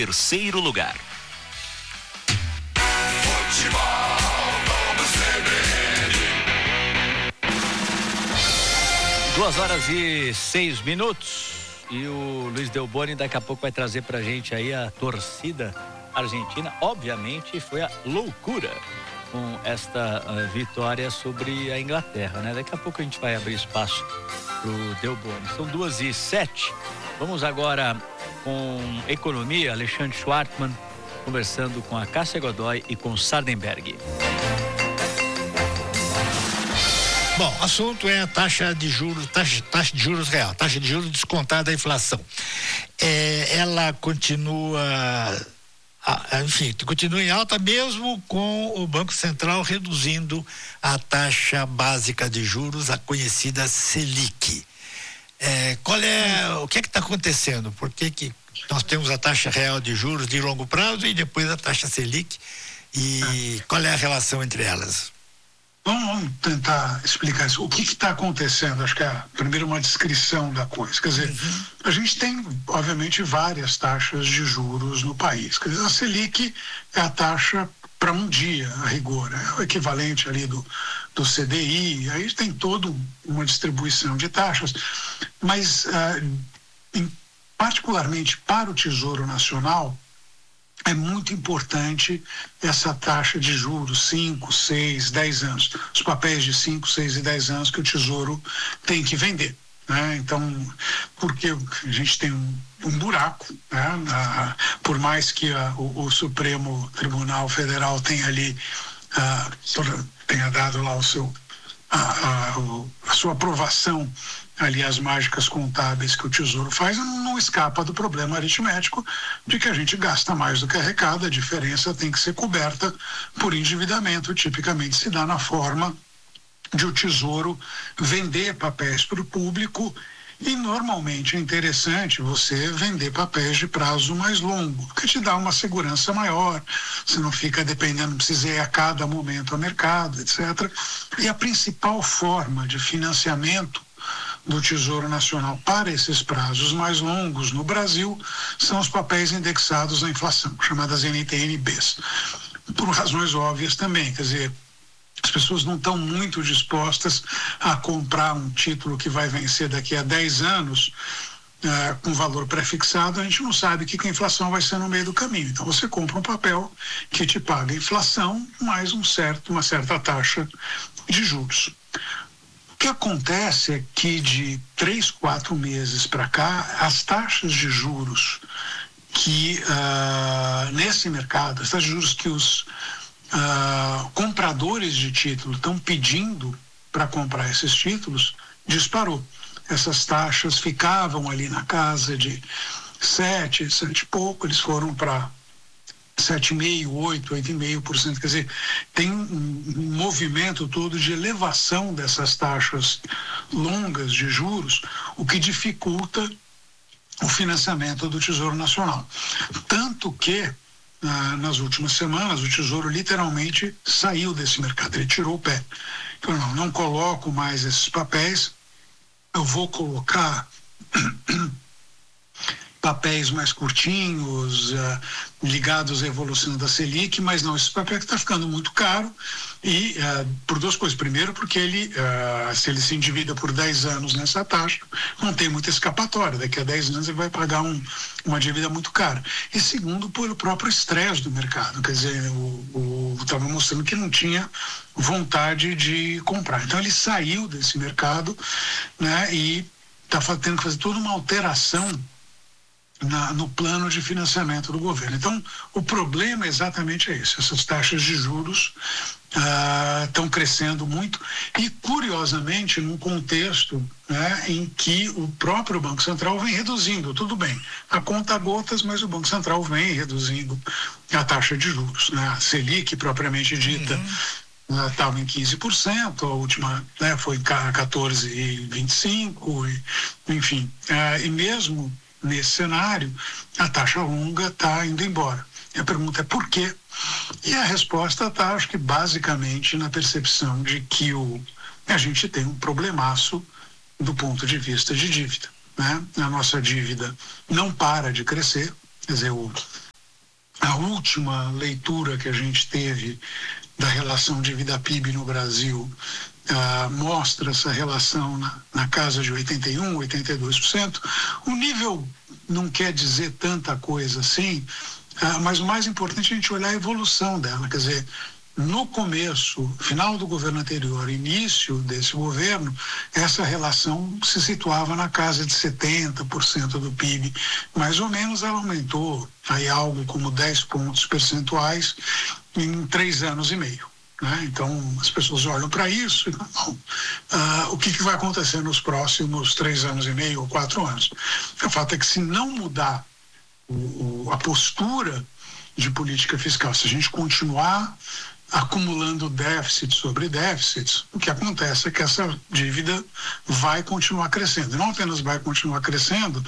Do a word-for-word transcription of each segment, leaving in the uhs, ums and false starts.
terceiro lugar. Duas horas e seis minutos. E o Luiz Delboni daqui a pouco vai trazer pra gente aí a torcida argentina. Obviamente foi a loucura com esta uh, vitória sobre a Inglaterra, né? Daqui a pouco a gente vai abrir espaço pro Delboni. São duas e sete. Vamos agora com economia. Alexandre Schwartzman conversando com a Cássia Godoy e com Sardenberg. Bom, o assunto é a taxa de juros, taxa, taxa de juros real, taxa de juros descontada da inflação. É, ela continua, enfim, continua em alta mesmo com o Banco Central reduzindo a taxa básica de juros, a conhecida Selic. É, qual é, o que é que está acontecendo? Por que que nós temos a taxa real de juros de longo prazo e depois a taxa Selic? E qual é a relação entre elas? Vamos tentar explicar isso. O que está acontecendo? Acho que é primeiro uma descrição da coisa. Quer dizer, uhum. a gente tem, obviamente, várias taxas de juros no país. Quer dizer, a Selic é a taxa para um dia, a rigor. É o equivalente ali do, do C D I. Aí tem toda uma distribuição de taxas. Mas, ah, em, particularmente para o Tesouro Nacional, é muito importante essa taxa de juros, cinco, seis, dez anos. Os papéis de cinco, seis e dez anos que o Tesouro tem que vender. Né? Então, porque a gente tem um, um buraco, né? ah, por mais que a, o, o Supremo Tribunal Federal tenha ali, ah, tenha dado lá o seu, a, a, a sua aprovação ali as mágicas contábeis que o Tesouro faz, não escapa do problema aritmético de que a gente gasta mais do que arrecada, a diferença tem que ser coberta por endividamento, tipicamente se dá na forma de o Tesouro vender papéis para o público e normalmente é interessante você vender papéis de prazo mais longo, porque te dá uma segurança maior, você não fica dependendo, não precisa ir a cada momento ao mercado, etcétera. E a principal forma de financiamento do Tesouro Nacional para esses prazos mais longos no Brasil são os papéis indexados à inflação, chamadas N T N Bs. Por razões óbvias também, quer dizer, as pessoas não estão muito dispostas a comprar um título que vai vencer daqui a dez anos uh, com valor pré-fixado, a gente não sabe o que, que a inflação vai ser no meio do caminho. Então você compra um papel que te paga a inflação mais um certo, uma certa taxa de juros. O que acontece é que de três, quatro meses para cá, as taxas de juros que uh, nesse mercado, as taxas de juros que os uh, compradores de título estão pedindo para comprar esses títulos, disparou. Essas taxas ficavam ali na casa de sete, sete e pouco, eles foram para sete vírgula cinco, oito, oito vírgula cinco por cento, quer dizer, tem um, um movimento todo de elevação dessas taxas longas de juros, o que dificulta o financiamento do Tesouro Nacional. Tanto que, ah, nas últimas semanas, o Tesouro literalmente saiu desse mercado, ele tirou o pé. Então, não, não coloco mais esses papéis, eu vou colocar papéis mais curtinhos, uh, ligados à evolução da Selic, mas não, esse papel está ficando muito caro e uh, por duas coisas. Primeiro, porque ele, uh, se ele se endivida por dez anos nessa taxa, não tem muita escapatória. Daqui a dez anos ele vai pagar um, uma dívida muito cara. E segundo, pelo próprio estresse do mercado. Quer dizer, o estava mostrando que não tinha vontade de comprar. Então ele saiu desse mercado, né, e está tendo que fazer toda uma alteração Na, no plano de financiamento do governo. Então, o problema exatamente é esse. Essas taxas de juros estão ah, crescendo muito e, curiosamente, num contexto, né, em que o próprio Banco Central vem reduzindo, tudo bem, a conta gotas, mas o Banco Central vem reduzindo a taxa de juros. Né? A Selic, propriamente dita, estava uhum. em quinze por cento, a última, né, foi em quatorze vírgula vinte e cinco por cento, e, enfim, ah, e mesmo nesse cenário, a taxa longa está indo embora. E a pergunta é por quê? E a resposta está, acho que basicamente, na percepção de que o, a gente tem um problemaço do ponto de vista de dívida. Né? A nossa dívida não para de crescer, quer dizer, o, última leitura que a gente teve da relação dívida-P I B no Brasil uh, mostra essa relação na, na casa de oitenta e um, oitenta e dois por cento. O nível não quer dizer tanta coisa assim, uh, mas o mais importante é a gente olhar a evolução dela. Quer dizer, no começo, final do governo anterior, início desse governo, essa relação se situava na casa de setenta por cento do P I B. Mais ou menos ela aumentou aí algo como dez pontos percentuais em três anos e meio. Né? Então, as pessoas olham para isso e falam, ah, o que, que vai acontecer nos próximos três anos e meio ou quatro anos? O fato é que se não mudar o, o, a postura de política fiscal, se a gente continuar acumulando déficit sobre déficits, o que acontece é que essa dívida vai continuar crescendo. Não apenas vai continuar crescendo,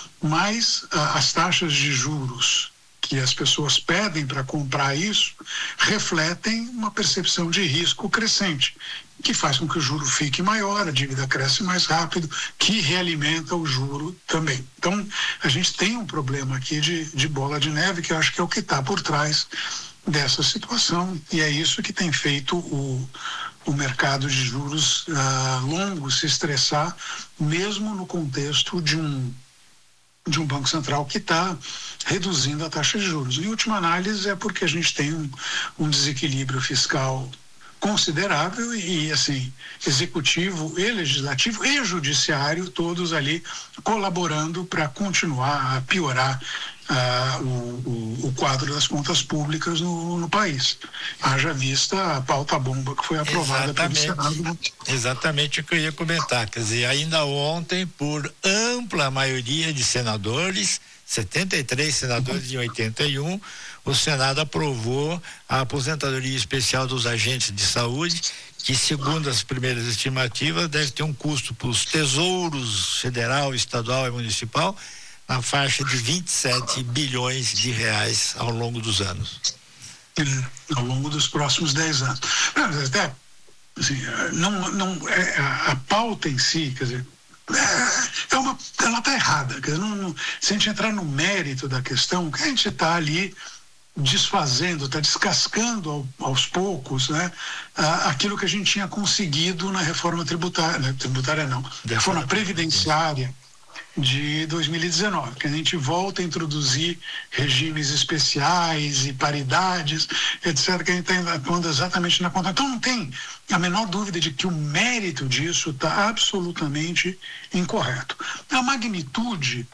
mas ah, as taxas de juros que as pessoas pedem para comprar isso refletem uma percepção de risco crescente, que faz com que o juro fique maior, a dívida cresce mais rápido, que realimenta o juro também. Então, a gente tem um problema aqui de, de bola de neve, que eu acho que é o que está por trás dessa situação, e é isso que tem feito o, o mercado de juros uh, longos se estressar, mesmo no contexto de um de um Banco Central que está reduzindo a taxa de juros. Em última análise, é porque a gente tem um, um desequilíbrio fiscal considerável e, assim, executivo e legislativo e judiciário, todos ali colaborando para continuar a piorar uh, o, o, o quadro das contas públicas no, no país. Haja vista a pauta-bomba que foi aprovada pelo Senado. Exatamente o que eu ia comentar. Quer dizer, ainda ontem, por ampla maioria de senadores, setenta e três senadores em oitenta e um, o Senado aprovou a aposentadoria especial dos agentes de saúde, que, segundo as primeiras estimativas, deve ter um custo para os tesouros federal, estadual e municipal na faixa de vinte e sete bilhões de reais ao longo dos anos. Ao longo dos próximos dez anos. Até, assim, não, não, é, a, a pauta em si, quer dizer, é, é uma, ela está errada. Quer dizer, não, não, se a gente entrar no mérito da questão, que a gente está ali desfazendo, está descascando ao, aos poucos, né, a, aquilo que a gente tinha conseguido na reforma tributária, né, tributária não, reforma previdenciária de dois mil e dezenove, que a gente volta a introduzir regimes especiais e paridades, etcétera, que a gente está atuando exatamente na conta. Então não tem a menor dúvida de que o mérito disso está absolutamente incorreto. A magnitude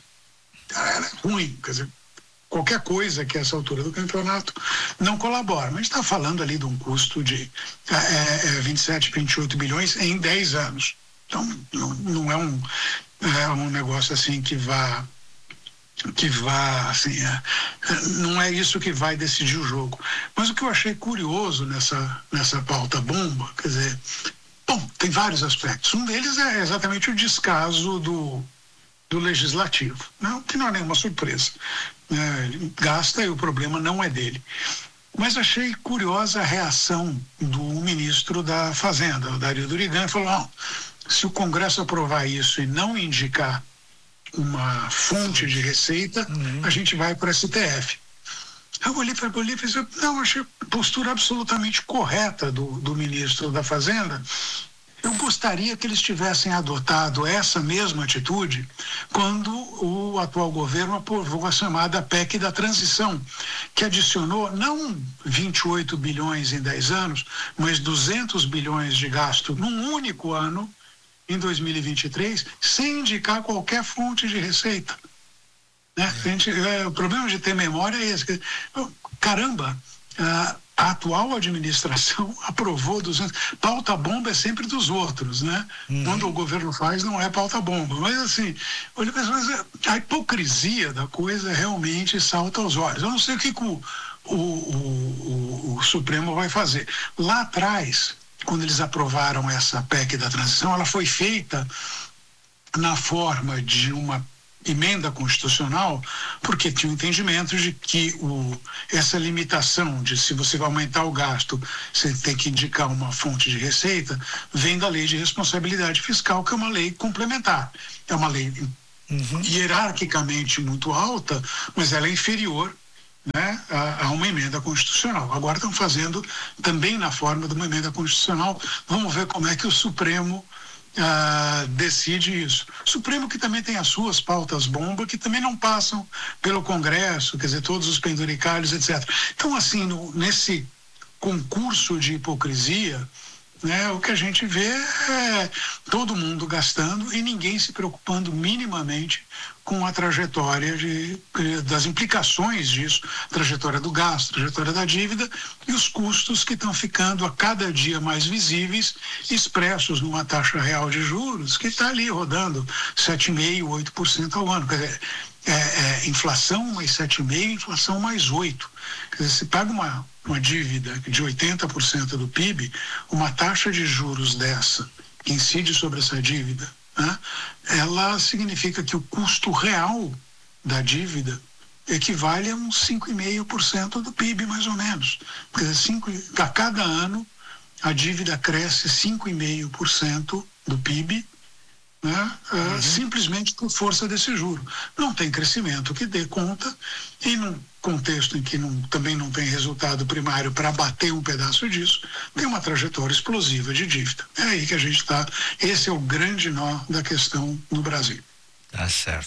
é ruim, quer dizer, qualquer coisa que essa altura do campeonato não colabora. Mas a gente está falando ali de um custo de é, é, vinte e sete, vinte e oito bilhões em dez anos. Então, não, não é um, é um negócio assim que vá, que vá, assim, é, não é isso que vai decidir o jogo. Mas o que eu achei curioso nessa, nessa pauta bomba, quer dizer, bom, tem vários aspectos. Um deles é exatamente o descaso do, do legislativo, não, que não é nenhuma surpresa. É, ele gasta e o problema não é dele. Mas achei curiosa a reação do ministro da Fazenda, o Dario Durigan, falou, não, se o Congresso aprovar isso e não indicar uma fonte de receita, uhum. a gente vai para o S T F. Eu olhei para ele e falei, não, achei a postura absolutamente correta do, do ministro da Fazenda. Eu gostaria que eles tivessem adotado essa mesma atitude quando o atual governo aprovou a chamada P E C da transição, que adicionou não vinte e oito bilhões em dez anos, mas duzentos bilhões de gasto num único ano, em dois mil e vinte e três, sem indicar qualquer fonte de receita. Né? A gente, é, o problema de ter memória é esse. Caramba, a, a atual administração aprovou duzentos. Pauta bomba é sempre dos outros, né? Uhum. Quando o governo faz, não é pauta bomba. Mas assim, olha, mas a hipocrisia da coisa realmente salta aos olhos. Eu não sei o que, que o, o, o, o Supremo vai fazer. Lá atrás, quando eles aprovaram essa P E C da transição, ela foi feita na forma de uma emenda constitucional, porque tinha o entendimento de que o, essa limitação de se você vai aumentar o gasto, você tem que indicar uma fonte de receita, vem da lei de responsabilidade fiscal, que é uma lei complementar. É uma lei uhum. hierarquicamente muito alta, mas ela é inferior né, a, a uma emenda constitucional. Agora estão fazendo também na forma de uma emenda constitucional. Vamos ver como é que o Supremo ah, decide isso. O Supremo que também tem as suas pautas bomba, que também não passam pelo Congresso, quer dizer, todos os penduricalhos, etcétera. Então, assim, no, nesse concurso de hipocrisia, né, o que a gente vê é todo mundo gastando e ninguém se preocupando minimamente com a trajetória de, das implicações disso, trajetória do gasto, trajetória da dívida e os custos que estão ficando a cada dia mais visíveis, expressos numa taxa real de juros que está ali rodando sete vírgula cinco por cento, oito por cento ao ano. Quer dizer, é, é, inflação mais sete vírgula cinco por cento, inflação mais oito por cento. Quer dizer, se paga uma, uma dívida de oitenta por cento do P I B, uma taxa de juros dessa, que incide sobre essa dívida, né, ela significa que o custo real da dívida equivale a uns cinco vírgula cinco por cento do P I B, mais ou menos. Quer dizer, cinco, a cada ano a dívida cresce cinco vírgula cinco por cento do P I B, né, uhum. uh, simplesmente por força desse juro. Não tem crescimento que dê conta, e num contexto em que não, também não tem resultado primário para abater um pedaço disso, tem uma trajetória explosiva de dívida. É aí que a gente está. Esse é o grande nó da questão no Brasil. Tá certo.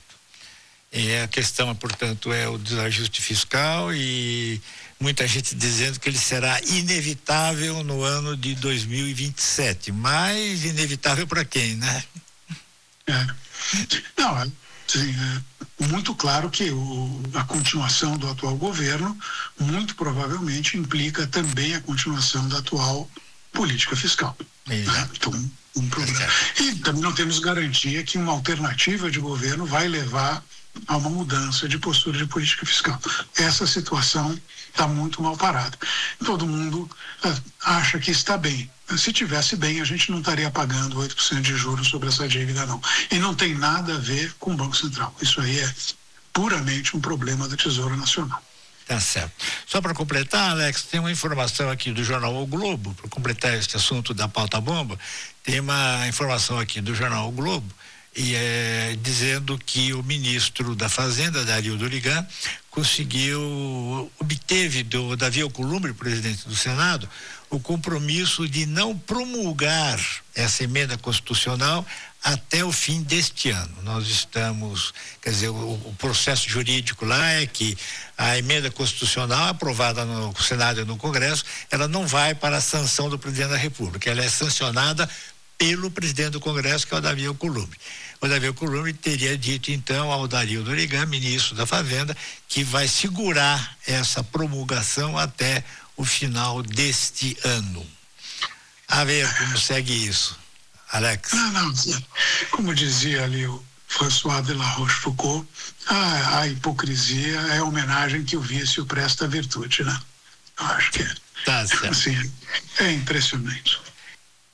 E a questão, portanto, é o desajuste fiscal, e muita gente dizendo que ele será inevitável no ano de dois mil e vinte e sete. Mas inevitável para quem, né? É. Não, é, sim, é muito claro que o, a continuação do atual governo muito provavelmente implica também a continuação da atual política fiscal. Né? Então, um problema. E também não temos garantia que uma alternativa de governo vai levar a uma mudança de postura de política fiscal. Essa situação está muito mal parada. Todo mundo uh, acha que está bem. Se tivesse bem, a gente não estaria pagando oito por cento de juros sobre essa dívida, não. E não tem nada a ver com o Banco Central. Isso aí é puramente um problema do Tesouro Nacional. Tá certo. Só para completar, Alex, tem uma informação aqui do jornal O Globo, para completar este assunto da pauta bomba, tem uma informação aqui do jornal O Globo, e é, dizendo que o ministro da Fazenda, Dario Durigan, conseguiu, obteve do Davi Alcolumbre, presidente do Senado, o compromisso de não promulgar essa emenda constitucional até o fim deste ano. Nós estamos, quer dizer, o, o processo jurídico lá é que a emenda constitucional aprovada no Senado e no Congresso, ela não vai para a sanção do presidente da República, ela é sancionada pelo presidente do Congresso, que é o Davi Alcolumbre. O Davi Alcolumbre teria dito então ao Dario Durigan, ministro da Fazenda, que vai segurar essa promulgação até o final deste ano. A ver como segue isso, Alex. Não, não, como dizia ali o François de la Rochefoucauld, a, a hipocrisia é a homenagem que o vício presta à virtude, né? Eu acho que é, tá certo. Assim, é impressionante.